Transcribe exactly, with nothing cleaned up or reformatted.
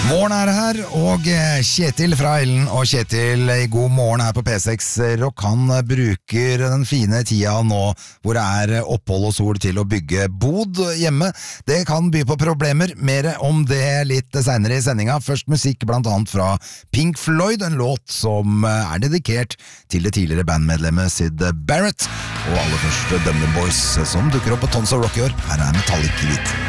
Morgen er her, og Kjetil fra Ellen og Kjetil i God morgen her på P seks Rock. Han bruker den fine tida nå hvor det er opphold og sol til å bygge bod hjemme. Det kan by på problemer, mer om det litt senere i sendinga. Først musikk blant annet fra Pink Floyd, en låt som er dedikert til det tidligere bandmedlemmet Syd Barrett. Og aller først Dumb Boys som dukker opp på Tons of Rock i år. Her er Metallic Hvit.